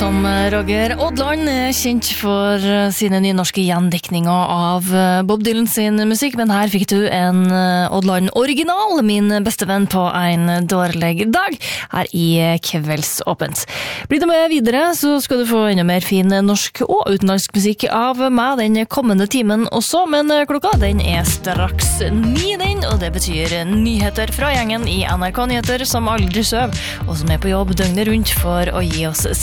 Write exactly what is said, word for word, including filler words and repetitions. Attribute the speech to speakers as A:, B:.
A: Tom Roger Odland er kjent for sine nynorske gjendekninger av Bob Dylan sin musikk, men her fikk du en Odland-original, min beste venn på en dårlig dag, her i Kveldsåpent. Blir du med videre, så skal du få enda mer fin norsk og utenlandsk musikk av meg den kommende timen også, men klokka den er straks ni den, og det betyr nyheter fra gjengen i N R K Nyheter som aldri søv, og som er på jobb døgnet rundt for å gi oss